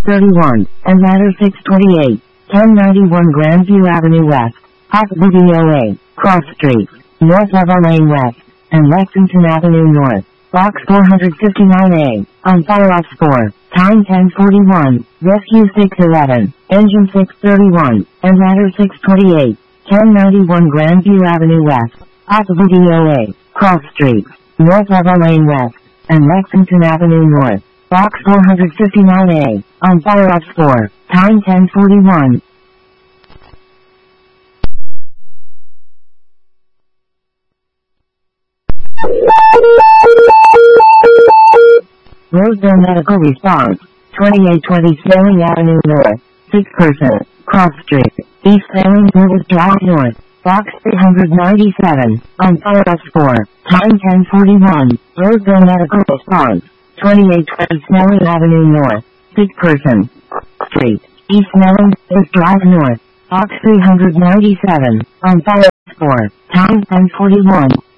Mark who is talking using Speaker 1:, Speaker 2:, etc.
Speaker 1: 631, and ladder 628, 1091 Grandview Avenue West, possible DOA, Cross Street, North Lava Lane West, and Lexington Avenue North, Box 459A, on fire off score, time 1041, rescue 611, engine 631, and ladder 628, 1091 Grandview Avenue West, possible DOA, Cross Street, North Lava Lane West, and Lexington Avenue North, Box 459A, on fire off score, time 1041. Roseville Medical Response, 2820 Sailing Avenue North, 6 person, Cross Street, East Sailing Service Drive North, Box 397, on fire off score, time 1041, Roseville Medical Response, 2820 Snelling Avenue North, 6 person, Street, East Snelling Service Drive North, Box 397, on fire off score, time 1041.